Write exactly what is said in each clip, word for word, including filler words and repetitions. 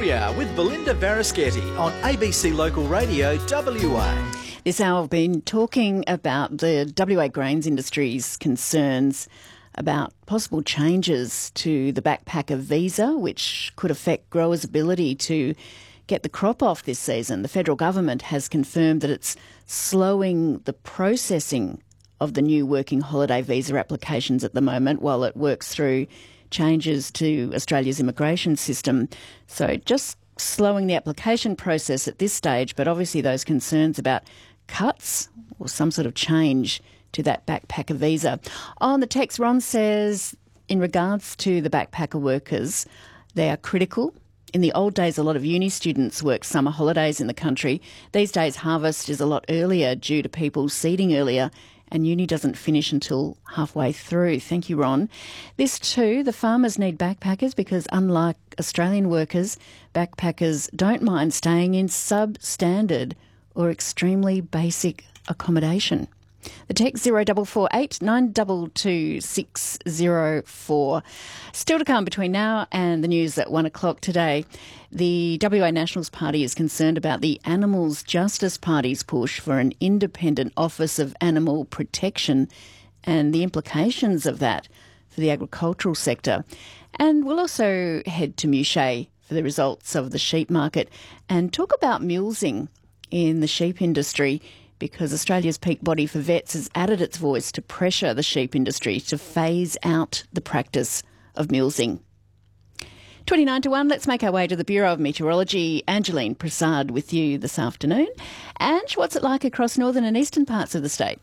Utopia with Belinda Varaschetti on A B C Local Radio W A. This hour I've been talking about the W A grains industry's concerns about possible changes to the backpacker visa, which could affect growers' ability to get the crop off this season. The federal government has confirmed that it's slowing the processing of the new working holiday visa applications at the moment while it works through changes to Australia's immigration system. So just slowing the application process at this stage, but obviously those concerns about cuts or some sort of change to that backpacker visa. On the text, Ron says, in regards to the backpacker workers, they are critical. In the old days, a lot of uni students worked summer holidays in the country. These days, harvest is a lot earlier due to people seeding earlier, and uni doesn't finish until halfway through. Thank you, Ron. This too, the farmers need backpackers because unlike Australian workers, backpackers don't mind staying in substandard or extremely basic accommodation. The text zero four four eight nine two two six zero four. Still to come between now and the news at one o'clock today. The W A Nationals Party is concerned about the Animals Justice Party's push for an independent Office of Animal Protection and the implications of that for the agricultural sector. And we'll also head to Mouchet for the results of the sheep market and talk about mulesing in the sheep industry, because Australia's peak body for vets has added its voice to pressure the sheep industry to phase out the practice of mulesing. twenty-nine to one, let's make our way to the Bureau of Meteorology. Angeline Prasad with you this afternoon. Ange, what's it like across northern and eastern parts of the state?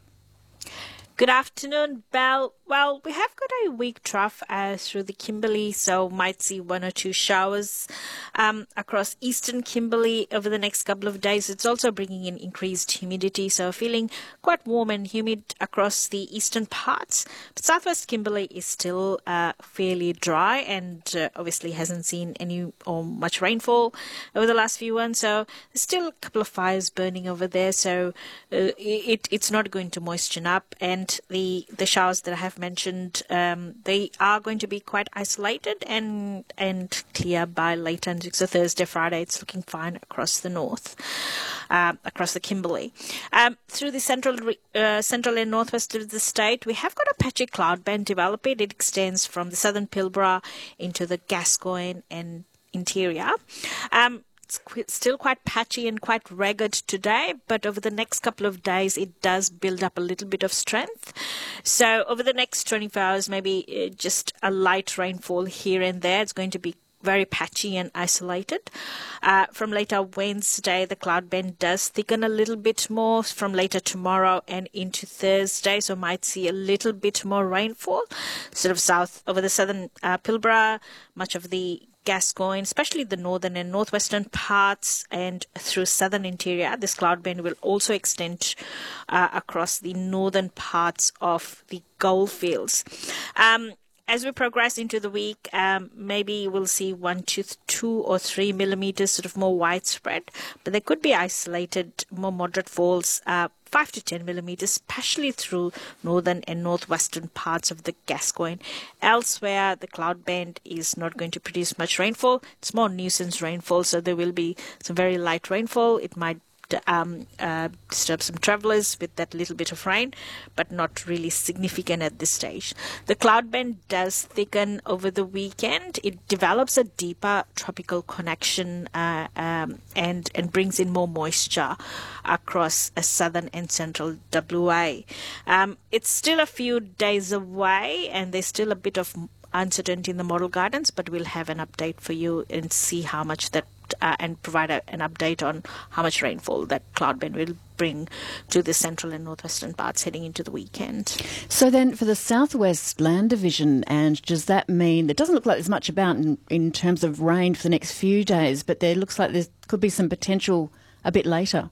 Good afternoon, Belle. Well, we have got a weak trough uh, through the Kimberley, so might see one or two showers um, across eastern Kimberley over the next couple of days. It's also bringing in increased humidity, so feeling quite warm and humid across the eastern parts. But southwest Kimberley is still uh, fairly dry and uh, obviously hasn't seen any or much rainfall over the last few ones. So there's still a couple of fires burning over there, so uh, it, it's not going to moisten up. And the, the showers that I have mentioned, um, they are going to be quite isolated and and clear by later next so Thursday, Friday. It's looking fine across the north, uh, across the Kimberley. Um, through the central uh, central and northwest of the state, we have got a patchy cloud band developing. It extends from the southern Pilbara into the Gascoyne and interior. Um, It's still quite patchy and quite rugged today, but over the next couple of days, it does build up a little bit of strength. So over the next twenty-four hours, maybe just a light rainfall here and there. It's going to be very patchy and isolated. Uh, from later Wednesday, the cloud band does thicken a little bit more from later tomorrow and into Thursday, so might see a little bit more rainfall sort of south over the southern uh, Pilbara, much of the Gascoyne, especially the northern and northwestern parts, and through southern interior. This cloud band will also extend uh, across the northern parts of the goldfields. Um, As we progress into the week, um, maybe we'll see one to two or three millimeters, sort of more widespread, but there could be isolated, more moderate falls, uh, five to ten millimeters, especially through northern and northwestern parts of the Gascoyne. Elsewhere, the cloud band is not going to produce much rainfall. It's more nuisance rainfall, so there will be some very light rainfall. It might Um, uh, disturb some travellers with that little bit of rain, but not really significant at this stage. The cloud band does thicken over the weekend. It develops a deeper tropical connection uh, um, and, and brings in more moisture across a southern and central W A. Um, it's still a few days away, and there's still a bit of uncertainty in the model guidance, but we'll have an update for you and see how much that Uh, and provide a, an update on how much rainfall that cloud band will bring to the central and northwestern parts heading into the weekend. So then for the Southwest Land Division, and does that mean, it doesn't look like there's much about in, in terms of rain for the next few days, but there looks like there could be some potential a bit later?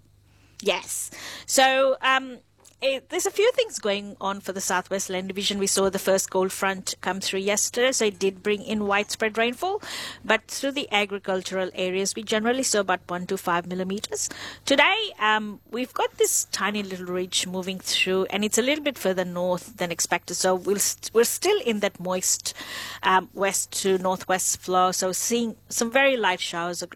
Yes. So um, It, there's a few things going on for the Southwest Land Division. We saw the first cold front come through yesterday, so it did bring in widespread rainfall. But through the agricultural areas, we generally saw about one to five millimeters. Today, um, we've got this tiny little ridge moving through, and it's a little bit further north than expected. So we'll st- we're still in that moist um, west to northwest flow. So seeing some very light showers